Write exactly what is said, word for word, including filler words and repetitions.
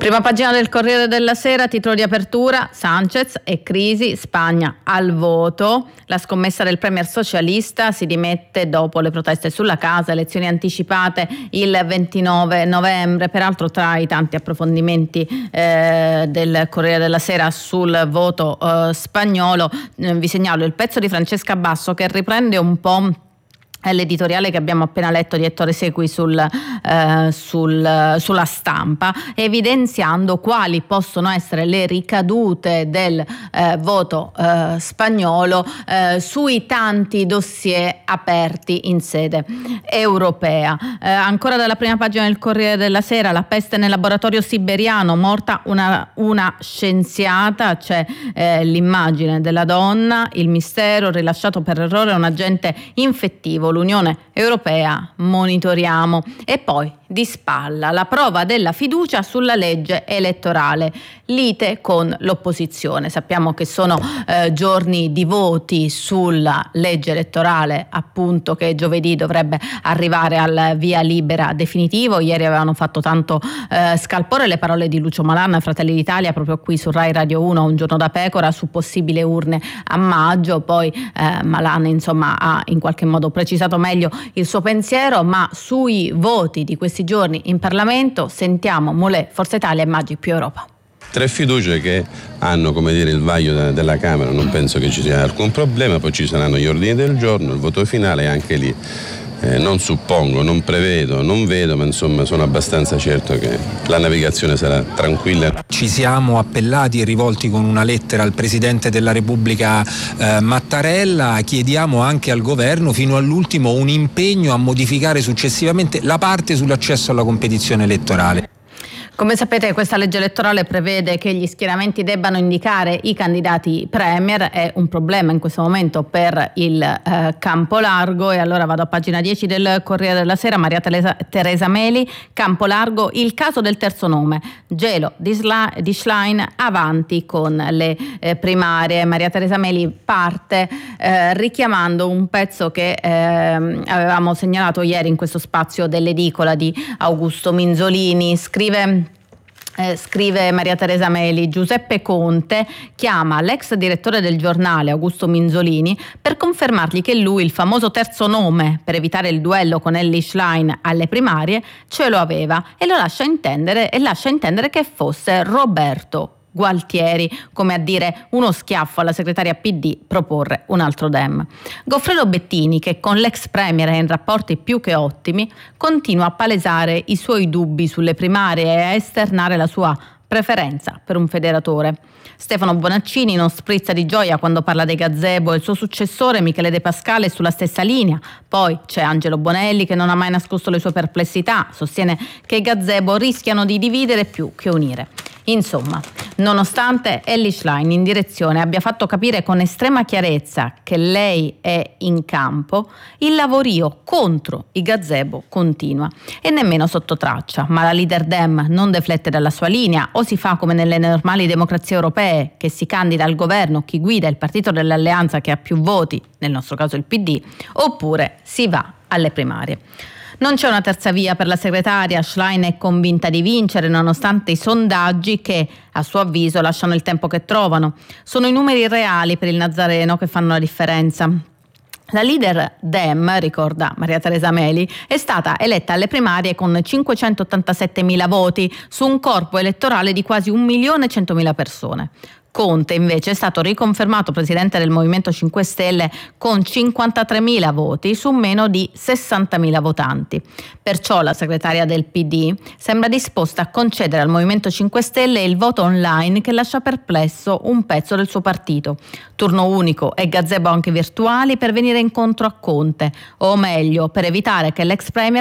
Prima pagina del Corriere della Sera, titolo di apertura: Sanchez e crisi, Spagna al voto. La scommessa del premier socialista si dimette dopo le proteste sulla casa, elezioni anticipate il ventinove novembre. Peraltro, tra i tanti approfondimenti eh, del Corriere della Sera sul voto eh, spagnolo, eh, vi segnalo il pezzo di Francesca Basso che riprende un po' l'editoriale che abbiamo appena letto di Ettore Segui sul, eh, sul, sulla Stampa, evidenziando quali possono essere le ricadute del eh, voto eh, spagnolo eh, sui tanti dossier aperti in sede europea. Eh, ancora dalla prima pagina del Corriere della Sera: la peste nel laboratorio siberiano, morta una, una scienziata. C'è eh, l'immagine della donna, il mistero, rilasciato per errore un agente infettivo. L'Unione Europea, monitoriamo. E poi di spalla la prova della fiducia sulla legge elettorale, lite con l'opposizione. Sappiamo che sono eh, giorni di voti sulla legge elettorale, appunto, che giovedì dovrebbe arrivare al via libera definitivo. Ieri avevano fatto tanto eh, scalpore le parole di Lucio Malan, Fratelli d'Italia, proprio qui su Rai Radio uno, Un giorno da pecora, su possibili urne a maggio. Poi eh, Malan insomma ha in qualche modo precisato meglio il suo pensiero, ma sui voti di questi giorni in Parlamento sentiamo Molè, Forza Italia e Maggi più Europa. Tre fiducie che hanno, come dire, il vaglio della Camera, non penso che ci sia alcun problema. Poi ci saranno gli ordini del giorno, il voto finale, e anche lì eh, non suppongo, non prevedo, non vedo, ma insomma sono abbastanza certo che la navigazione sarà tranquilla. Ci siamo appellati e rivolti con una lettera al Presidente della Repubblica eh, Mattarella. Chiediamo anche al Governo fino all'ultimo un impegno a modificare successivamente la parte sull'accesso alla competizione elettorale. Come sapete, questa legge elettorale prevede che gli schieramenti debbano indicare i candidati premier. È un problema in questo momento per il eh, campo largo. E allora vado a pagina dieci del Corriere della Sera. Maria Teresa, Teresa Meli, campo largo, il caso del terzo nome. Gelo di, Sla, di Schlein avanti con le eh, primarie. Maria Teresa Meli parte eh, richiamando un pezzo che eh, avevamo segnalato ieri in questo spazio dell'edicola di Augusto Minzolini. Scrive... Eh, scrive Maria Teresa Meli: Giuseppe Conte chiama l'ex direttore del giornale Augusto Minzolini per confermargli che lui, il famoso terzo nome per evitare il duello con Elly Schlein alle primarie, ce lo aveva, e lo lascia intendere e lascia intendere che fosse Roberto Gualtieri, come a dire uno schiaffo alla segretaria P D proporre un altro Dem. Goffredo Bettini, che con l'ex premier è in rapporti più che ottimi, continua a palesare i suoi dubbi sulle primarie e a esternare la sua preferenza per un federatore. Stefano Bonaccini non sprizza di gioia quando parla dei gazebo e il suo successore Michele De Pascale è sulla stessa linea. Poi c'è Angelo Bonelli, che non ha mai nascosto le sue perplessità, sostiene che i gazebo rischiano di dividere più che unire. Insomma, nonostante Elly Schlein in direzione abbia fatto capire con estrema chiarezza che lei è in campo, il lavorio contro i gazebo continua e nemmeno sotto traccia. Ma la leader Dem non deflette dalla sua linea, o si fa come nelle normali democrazie europee, che si candida al governo chi guida il partito dell'alleanza che ha più voti, nel nostro caso il P D, oppure si va alle primarie. Non c'è una terza via per la segretaria. Schlein è convinta di vincere nonostante i sondaggi che, a suo avviso, lasciano il tempo che trovano. Sono i numeri reali per il Nazareno che fanno la differenza. La leader Dem, ricorda Maria Teresa Meli, è stata eletta alle primarie con cinquecentottantasettemila voti su un corpo elettorale di quasi un milione e centomila persone. Conte invece è stato riconfermato presidente del Movimento cinque Stelle con cinquantatremila voti su meno di sessantamila votanti. Perciò la segretaria del P D sembra disposta a concedere al Movimento cinque Stelle il voto online che lascia perplesso un pezzo del suo partito. Turno unico e gazebo anche virtuali per venire incontro a Conte, o meglio per evitare che l'ex premier